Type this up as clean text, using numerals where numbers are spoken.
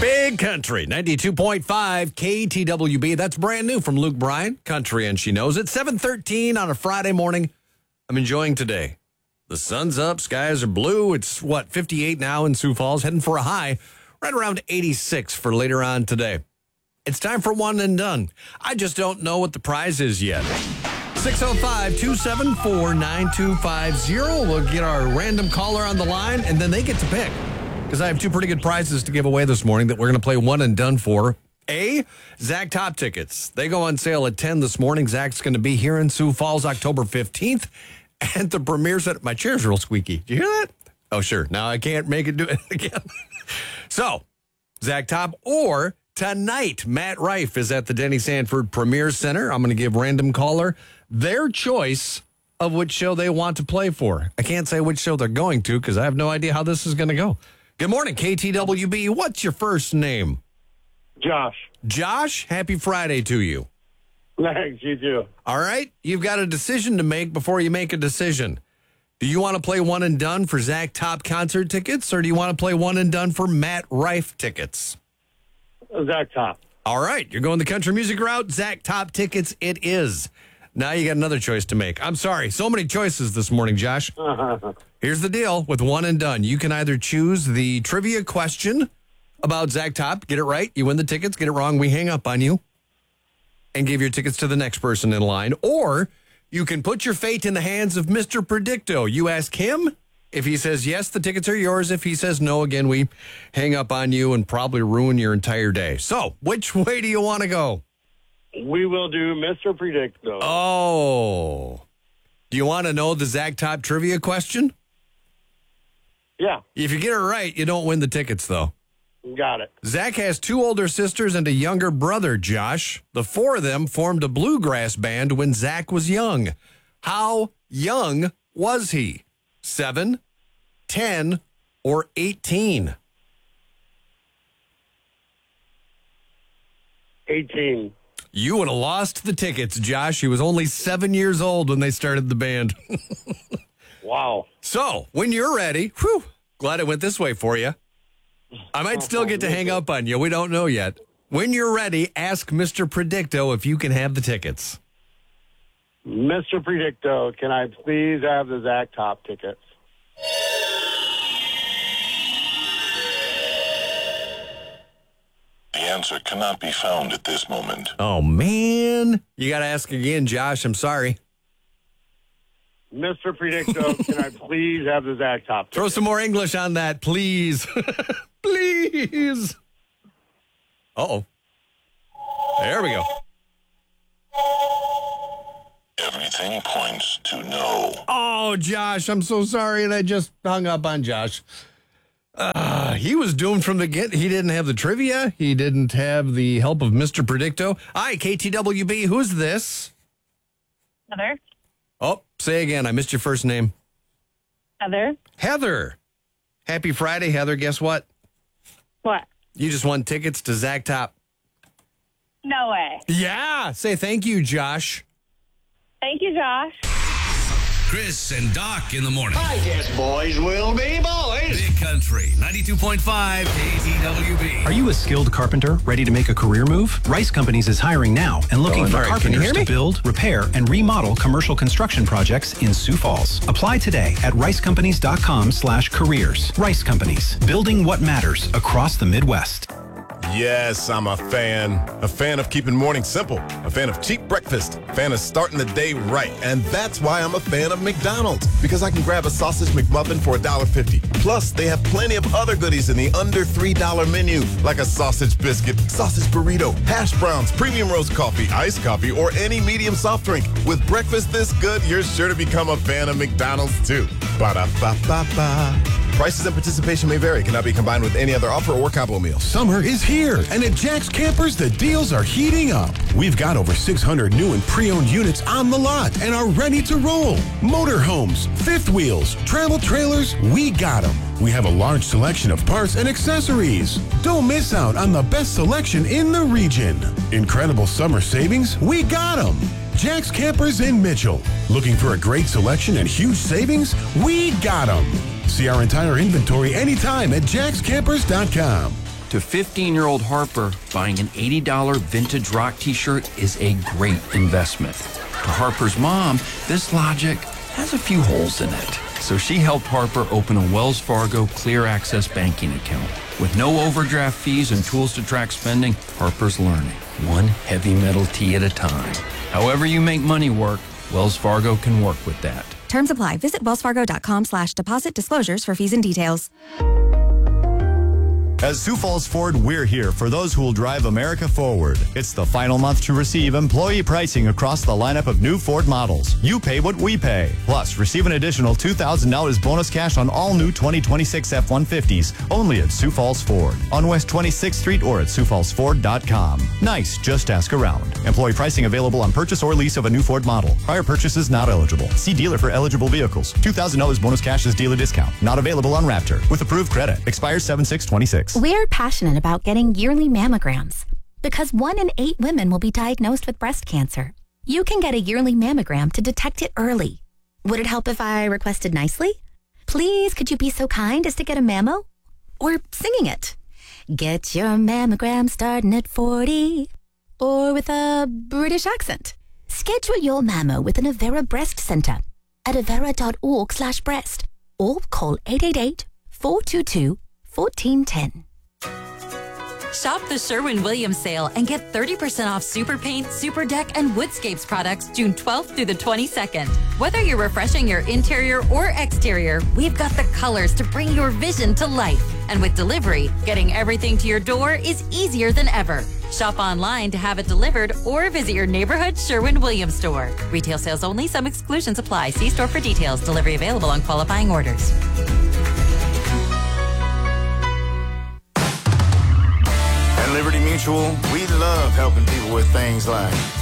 Big Country, 92.5 KTWB. That's brand new from Luke Bryan, Country, and she knows it. 7:13 on a Friday morning. I'm enjoying today. The sun's up, skies are blue. It's, 58 now in Sioux Falls, heading for a high right around 86 for later on today. It's time for One and Done. I just don't know what the prize is yet. 605-274-9250. We'll get our random caller on the line, and then they get to pick. Because I have two pretty good prizes to give away this morning that we're going to play One and Done for. Zach Top tickets. They go on sale at 10 this morning. Zach's going to be here in Sioux Falls October 15th at the premiere set. My chair's real squeaky. Did you hear that? Oh, sure. Now I can't make it do it again. So, Zach Top, or tonight, Matt Rife is at the Denny Sanford Premiere Center. I'm going to give random caller their choice of which show they want to play for. I can't say which show they're going to because I have no idea how this is going to go. Good morning, KTWB. What's your first name? Josh. Josh, happy Friday to you. Thanks, you too. All right, you've got a decision to make before you make a decision. Do you want to play One and Done for Zach Top concert tickets, or do you want to play One and Done for Matt Rife tickets? Zach Top. All right, you're going the country music route. Zach Top tickets it is. Now you got another choice to make. I'm sorry, so many choices this morning, Josh. Here's the deal with One and Done. You can either choose the trivia question about Zach Top, get it right, you win the tickets, get it wrong, we hang up on you and give your tickets to the next person in line. Or you can put your fate in the hands of Mr. Predicto. You ask him. If he says yes, the tickets are yours. If he says no, again, we hang up on you and probably ruin your entire day. So which way do you want to go? We will do Mr. Predicto. Oh. Do you want to know the Zach Top trivia question? Yeah. If you get it right, you don't win the tickets, though. Got it. Zach has two older sisters and a younger brother, Josh. The four of them formed a bluegrass band when Zach was young. How young was he? 7, 10, or 18? 18. You would have lost the tickets, Josh. He was only 7 years old when they started the band. Wow. So, when you're ready, glad it went this way for you. I might still get to hang up on you. We don't know yet. When you're ready, ask Mr. Predicto if you can have the tickets. Mr. Predicto, can I please have the Zach Top tickets? The answer cannot be found at this moment. Oh, man. You got to ask again, Josh. I'm sorry. Mr. Predicto, can I please have the Zach Top tickets? Throw some more English on that, please. Please. Uh-oh. There we go. Everything points to no. Oh, Josh, I'm so sorry, and I just hung up on Josh. He was doomed from the get. He didn't have the trivia. He didn't have the help of Mr. Predicto. Hi, KTWB. Who's this? Heather. Oh, say again. I missed your first name. Heather. Heather. Happy Friday, Heather. Guess what? What? You just won tickets to Zach Top. No way. Yeah. Say thank you, Josh. Thank you, Josh. Chris and Doc in the morning. I guess boys will be boys. Big Country, 92.5 KTWB. Are you a skilled carpenter ready to make a career move? Rice Companies is hiring now and looking for all right. Can you carpenters hear me? to build, repair, and remodel commercial construction projects in Sioux Falls. Apply today at ricecompanies.com/careers. Rice Companies, building what matters across the Midwest. Yes, I'm a fan. A fan of keeping mornings simple. A fan of cheap breakfast. A fan of starting the day right. And that's why I'm a fan of McDonald's. Because I can grab a sausage McMuffin for $1.50. Plus, they have plenty of other goodies in the under $3 menu. Like a sausage biscuit, sausage burrito, hash browns, premium roast coffee, iced coffee, or any medium soft drink. With breakfast this good, you're sure to become a fan of McDonald's too. Ba-da-ba-ba-ba. Prices and participation may vary. Cannot be combined with any other offer or combo meal. Summer is here, and at Jack's Campers, the deals are heating up. We've got over 600 new and pre-owned units on the lot and are ready to roll. Motorhomes, fifth wheels, travel trailers, we got them. We have a large selection of parts and accessories. Don't miss out on the best selection in the region. Incredible summer savings, we got them. Jack's Campers in Mitchell. Looking for a great selection and huge savings? We got them. See our entire inventory anytime at jackscampers.com. To 15-year-old Harper, buying an $80 vintage rock t-shirt is a great investment. To Harper's mom, this logic has a few holes in it. So she helped Harper open a Wells Fargo Clear Access banking account. With no overdraft fees and tools to track spending, Harper's learning, one heavy metal tea at a time. However you make money work, Wells Fargo can work with that. Terms apply. Visit wellsfargo.com/deposit disclosures for fees and details. At Sioux Falls Ford, we're here for those who will drive America forward. It's the final month to receive employee pricing across the lineup of new Ford models. You pay what we pay. Plus, receive an additional $2,000 bonus cash on all new 2026 F-150s, only at Sioux Falls Ford. On West 26th Street or at SiouxFallsFord.com. Nice, just ask around. Employee pricing available on purchase or lease of a new Ford model. Prior purchases not eligible. See dealer for eligible vehicles. $2,000 bonus cash is dealer discount. Not available on Raptor. With approved credit. Expires 7/6/26. We're passionate about getting yearly mammograms because 1 in 8 women will be diagnosed with breast cancer. You can get a yearly mammogram to detect it early. Would it help if I requested nicely? Please, could you be so kind as to get a mammo? Or singing it. Get your mammogram starting at 40. Or with a British accent. Schedule your mammo with an Avera Breast Center at avera.org/breast or call 888-422-1410. Shop the Sherwin-Williams sale and get 30% off Super Paint, Super Deck, and Woodscapes products June 12th through the 22nd. Whether you're refreshing your interior or exterior, we've got the colors to bring your vision to life. And with delivery, getting everything to your door is easier than ever. Shop online to have it delivered or visit your neighborhood Sherwin-Williams store. Retail sales only. Some exclusions apply. See store for details. Delivery available on qualifying orders. At Liberty Mutual, we love helping people with things like